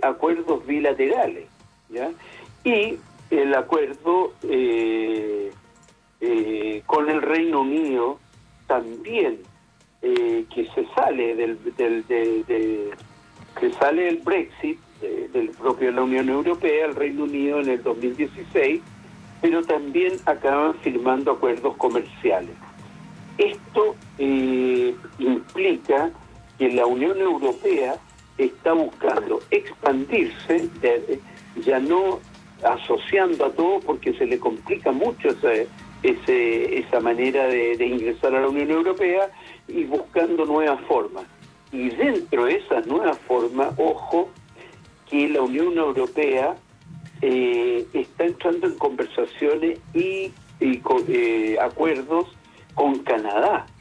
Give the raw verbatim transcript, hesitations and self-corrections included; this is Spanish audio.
acuerdos bilaterales, ¿ya? Y el acuerdo eh, eh, con el Reino Unido también, eh, que se sale del, del de, de, se sale del Brexit, de, del propio de la Unión Europea, el Reino Unido en el dos mil dieciséis, pero también acaban firmando acuerdos comerciales. Esto eh, implica que la Unión Europea está buscando expandirse, eh, ya no asociando a todo, porque se le complica mucho ese, ese, esa manera de, de ingresar a la Unión Europea, y buscando nuevas formas. Y dentro de esas nuevas formas, ojo, que la Unión Europea eh, está entrando en conversaciones y, y con, eh, acuerdos con Canadá.